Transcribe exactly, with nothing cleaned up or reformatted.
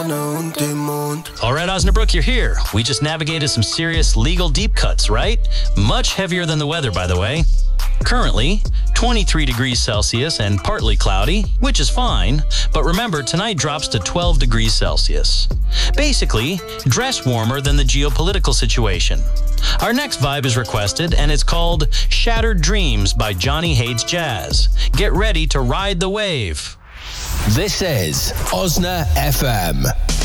All right, Osnabrück, you're here. We just navigated some serious legal deep cuts, right? Much heavier than the weather, by the way. Currently, twenty-three degrees Celsius and partly cloudy, which is fine. But remember, tonight drops to twelve degrees Celsius. Basically, dress warmer than the geopolitical situation. Our next vibe is requested, and it's called Shattered Dreams by Johnny Hates Jazz. Get ready to ride the wave. This is Osna F M.